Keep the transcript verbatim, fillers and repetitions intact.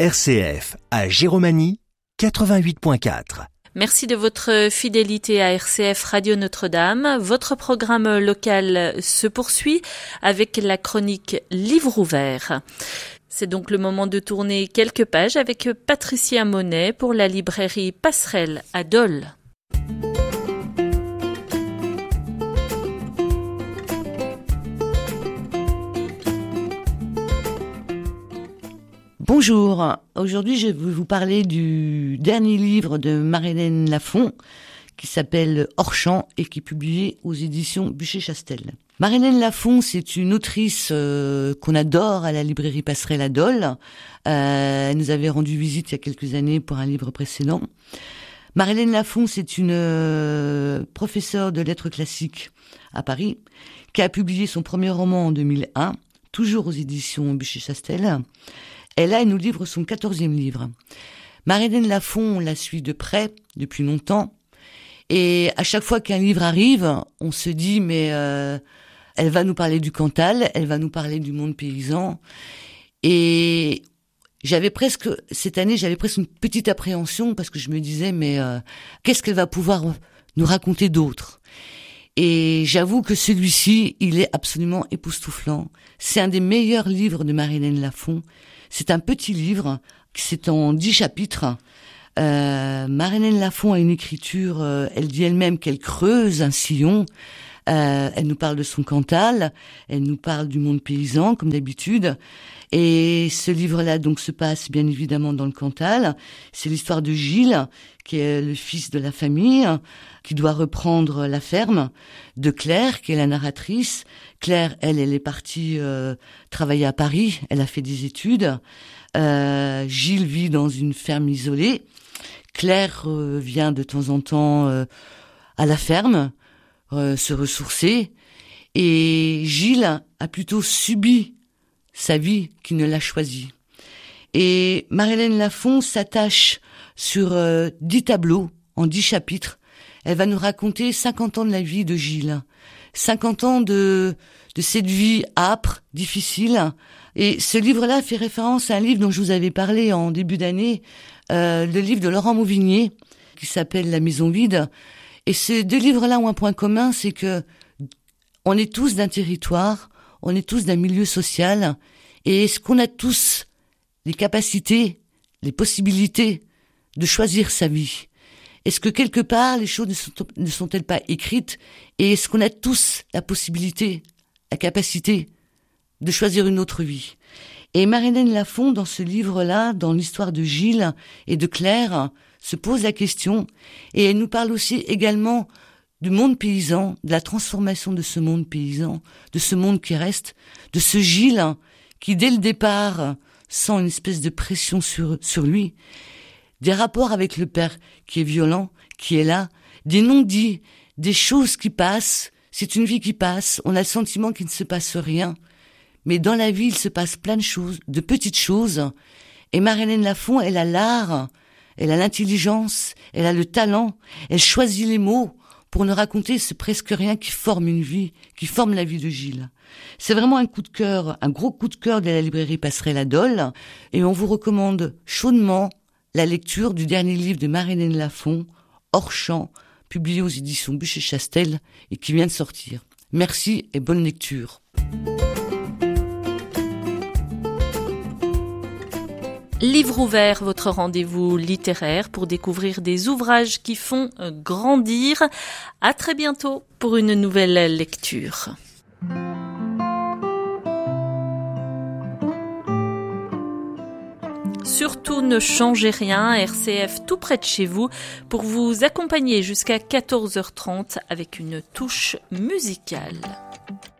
R C F à Giromagny quatre-vingt-huit point quatre. Merci de votre fidélité à R C F Radio Notre-Dame. Votre programme local se poursuit avec la chronique Livre ouvert. C'est donc le moment de tourner quelques pages avec Patricia Monet pour la librairie Passerelle à Dole. Bonjour, aujourd'hui je vais vous parler du dernier livre de Marie-Hélène Lafont qui s'appelle Hors champ et qui est publié aux éditions Buchet-Chastel. Marie-Hélène Lafont, c'est une autrice euh, qu'on adore à la librairie Passerelle à Dole. Euh, elle nous avait rendu visite il y a quelques années pour un livre précédent. Marie-Hélène Lafont, c'est une euh, professeure de lettres classiques à Paris qui a publié son premier roman en deux mille un, toujours aux éditions Buchet-Chastel. Et là, elle nous livre son quatorzième livre. Marie-Hélène Lafont, on la suit de près depuis longtemps. Et à chaque fois qu'un livre arrive, on se dit, mais euh, elle va nous parler du Cantal, elle va nous parler du monde paysan. Et j'avais presque, cette année, j'avais presque une petite appréhension parce que je me disais, mais euh, qu'est-ce qu'elle va pouvoir nous raconter d'autre ? Et j'avoue que celui-ci, il est absolument époustouflant. C'est un des meilleurs livres de Marie-Hélène Lafont. C'est un petit livre, c'est en dix chapitres. Euh, Marie-Hélène Lafont a une écriture, euh, elle dit elle-même qu'elle creuse un sillon. Euh, elle nous parle de son Cantal, elle nous parle du monde paysan, comme d'habitude. Et ce livre-là, donc, se passe bien évidemment dans le Cantal. C'est l'histoire de Gilles, qui est le fils de la famille, qui doit reprendre la ferme, de Claire, qui est la narratrice. Claire, elle, elle est partie euh, travailler à Paris, elle a fait des études. Euh, Gilles vit dans une ferme isolée. Claire euh, vient de temps en temps euh, à la ferme, euh, se ressourcer. Et Gilles a plutôt subi sa vie qui ne l'a choisie. Et Marie-Hélène Lafont s'attache sur euh, dix tableaux, en dix chapitres. Elle va nous raconter cinquante ans de la vie de Gilles. cinquante ans de, de cette vie âpre, difficile. Et ce livre-là fait référence à un livre dont je vous avais parlé en début d'année, euh, le livre de Laurent Mauvigné, qui s'appelle La maison vide. Et ces deux livres-là ont un point commun, c'est que on est tous d'un territoire, on est tous d'un milieu social, et est-ce qu'on a tous les capacités, les possibilités de choisir sa vie ? Est-ce que quelque part les choses ne, sont, ne sont-elles pas écrites ? Et est-ce qu'on a tous la possibilité, la capacité de choisir une autre vie ? Et Marie-Hélène Lafont, dans ce livre-là, dans l'histoire de Gilles et de Claire, se pose la question, et elle nous parle aussi également du monde paysan, de la transformation de ce monde paysan, de ce monde qui reste, de ce Gilles qui, dès le départ, sent une espèce de pression sur, sur lui, des rapports avec le père qui est violent, qui est là, des non-dits, des choses qui passent, c'est une vie qui passe, on a le sentiment qu'il ne se passe rien, mais dans la vie, il se passe plein de choses, de petites choses, et Marie-Hélène Lafont, elle a l'art, elle a l'intelligence, elle a le talent, elle choisit les mots, pour nous raconter ce presque rien qui forme une vie, qui forme la vie de Gilles. C'est vraiment un coup de cœur, un gros coup de cœur de la librairie Passerelle à Dole, et on vous recommande chaudement la lecture du dernier livre de Marie-Hélène Lafont, Hors champ, publié aux éditions Buchet-Chastel et qui vient de sortir. Merci et bonne lecture. Livre ouvert, votre rendez-vous littéraire pour découvrir des ouvrages qui font grandir. À très bientôt pour une nouvelle lecture. Surtout ne changez rien, R C F tout près de chez vous pour vous accompagner jusqu'à quatorze heures trente avec une touche musicale.